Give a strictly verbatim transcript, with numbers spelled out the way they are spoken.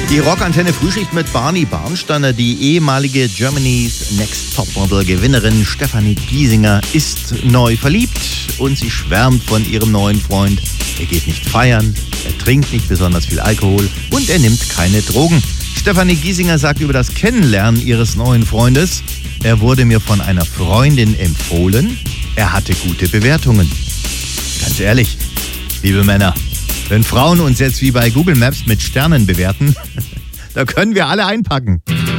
Die Rockantenne Frühschicht mit Barney Barnsteiner. Die ehemalige Germany's Next Topmodel-Gewinnerin Stefanie Giesinger ist neu verliebt und sie schwärmt von ihrem neuen Freund. Er geht nicht feiern, er trinkt nicht besonders viel Alkohol und er nimmt keine Drogen. Stefanie Giesinger sagt über das Kennenlernen ihres neuen Freundes: Er wurde mir von einer Freundin empfohlen, er hatte gute Bewertungen. Ganz ehrlich, liebe Männer, wenn Frauen uns jetzt wie bei Google Maps mit Sternen bewerten, da können wir alle einpacken.